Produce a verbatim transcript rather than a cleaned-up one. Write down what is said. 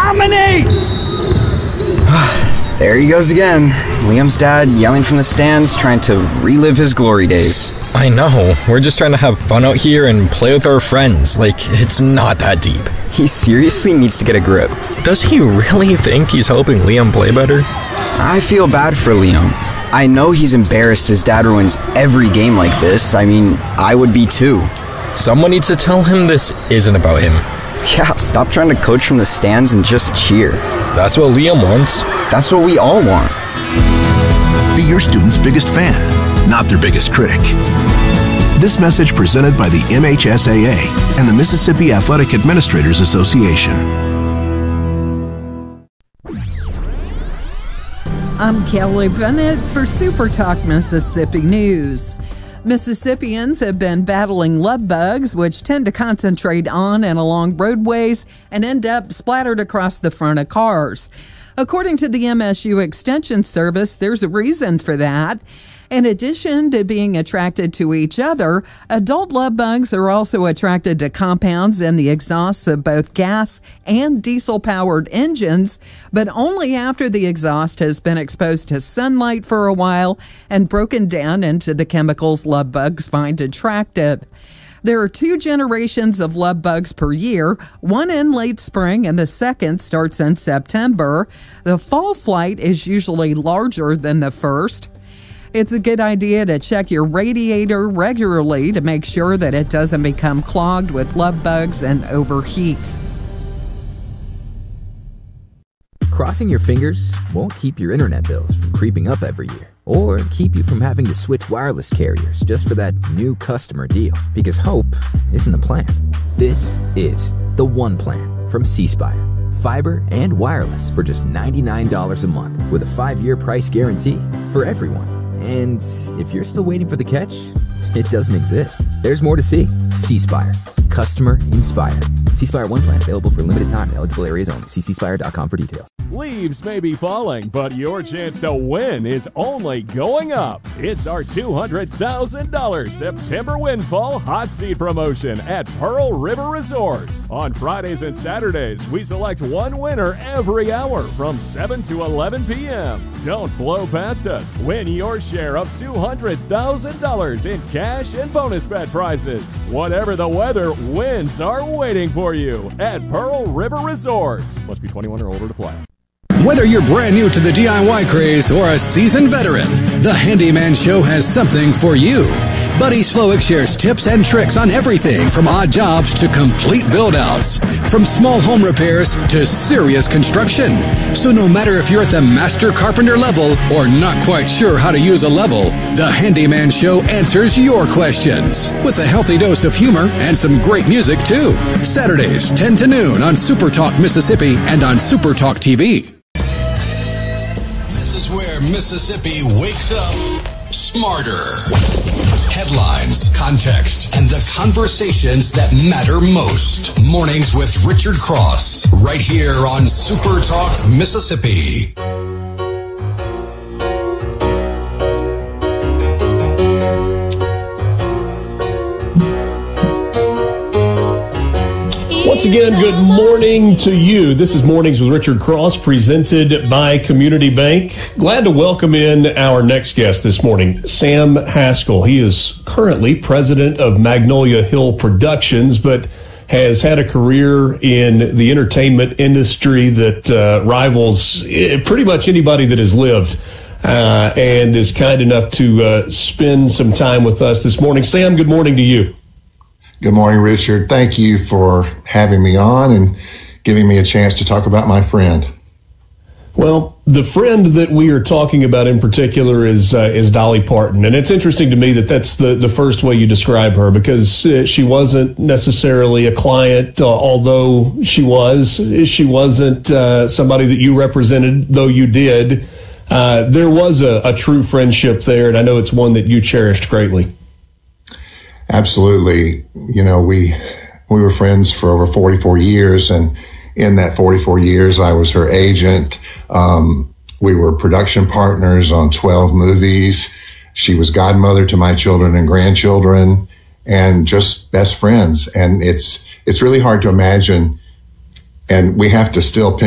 Dominate! There he goes again. Liam's dad yelling from the stands, trying to relive his glory days. I know. We're just trying to have fun out here and play with our friends. Like, it's not that deep. He seriously needs to get a grip. Does he really think he's helping Liam play better? I feel bad for Liam. I know he's embarrassed his dad ruins every game like this. I mean, I would be too. Someone needs to tell him this isn't about him. Yeah, stop trying to coach from the stands and just cheer. That's what Liam wants. That's what we all want. Be your student's biggest fan, not their biggest critic. This message presented by the M H S A A and the Mississippi Athletic Administrators Association. I'm Kelly Bennett for Super Talk Mississippi News. Mississippians have been battling love bugs, which tend to concentrate on and along roadways and end up splattered across the front of cars. According to the M S U Extension Service, there's a reason for that. In addition to being attracted to each other, adult love bugs are also attracted to compounds in the exhausts of both gas and diesel-powered engines, but only after the exhaust has been exposed to sunlight for a while and broken down into the chemicals love bugs find attractive. There are two generations of love bugs per year, one in late spring and the second starts in September. The fall flight is usually larger than the first. It's a good idea to check your radiator regularly to make sure that it doesn't become clogged with love bugs and overheat. Crossing your fingers won't keep your internet bills from creeping up every year, or keep you from having to switch wireless carriers just for that new customer deal. Because hope isn't a plan. This is the One Plan from C Spire. Fiber and wireless for just ninety-nine dollars a month with a five-year price guarantee for everyone. And if you're still waiting for the catch, it doesn't exist. There's more to see. C Spire. Customer inspired. C Spire One Plan available for a limited time in eligible areas only. See c spire dot com for details. Leaves may be falling, but your chance to win is only going up. It's our two hundred thousand dollars September Windfall Hot Seat promotion at Pearl River Resort. On Fridays and Saturdays, we select one winner every hour from seven to eleven p.m. Don't blow past us. Win your share of two hundred thousand dollars in cash and bonus bet prizes. Whatever the weather, wins are waiting for you at Pearl River Resort. Must be twenty-one or older to play. Whether you're brand new to the D I Y craze or a seasoned veteran, the Handyman Show has something for you. Buddy Slowick shares tips and tricks on everything from odd jobs to complete build-outs, from small home repairs to serious construction. So no matter if you're at the master carpenter level or not quite sure how to use a level, the Handyman Show answers your questions with a healthy dose of humor and some great music too. Saturdays, ten to noon on Super Talk Mississippi and on Super Talk T V. This is where Mississippi wakes up smarter. Headlines, context, and the conversations that matter most. Mornings with Richard Cross, right here on Super Talk Mississippi. Once again, good morning to you. This is Mornings with Richard Cross, presented by Community Bank. Glad to welcome in our next guest this morning, Sam Haskell. He is currently president of Magnolia Hill Productions, but has had a career in the entertainment industry that uh, rivals pretty much anybody that has lived, uh, and is kind enough to uh, spend some time with us this morning. Sam, good morning to you. Good morning, Richard. Thank you for having me on and giving me a chance to talk about my friend. Well, the friend that we are talking about in particular is uh, is Dolly Parton. And it's interesting to me that that's the, the first way you describe her, because uh, she wasn't necessarily a client, uh, although she was. She wasn't uh, somebody that you represented, though you did. Uh, there was a, a true friendship there, and I know it's one that you cherished greatly. Absolutely. You know, we we were friends for over forty-four years, and in that forty-four years, I was her agent. Um, we were production partners on twelve movies. She was godmother to my children and grandchildren, and just best friends. And it's it's really hard to imagine, and we have to still